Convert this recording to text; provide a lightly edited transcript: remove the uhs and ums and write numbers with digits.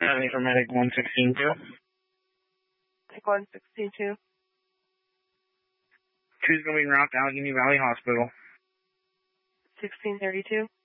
For medic 116-2. Medic 116-2. 2's going to be route to Allegheny Valley Hospital. 1632.